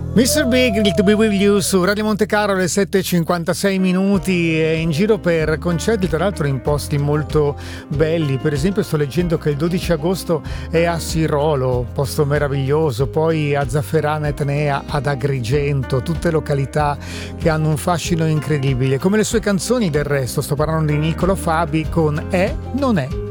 Mr. Big, il To Be With You su Radio Monte Carlo alle 7:56 minuti e in giro per concerti, tra l'altro in posti molto belli. Per esempio sto leggendo che il 12 agosto è a Sirolo, posto meraviglioso, poi a Zafferana Etnea, ad Agrigento, tutte località che hanno un fascino incredibile, come le sue canzoni del resto. Sto parlando di Niccolo Fabi con non è.